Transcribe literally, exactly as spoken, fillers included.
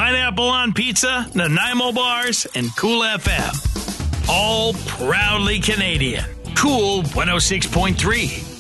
Pineapple on Pizza, Nanaimo Bars, and Cool F M. All proudly Canadian. Cool one oh six point three.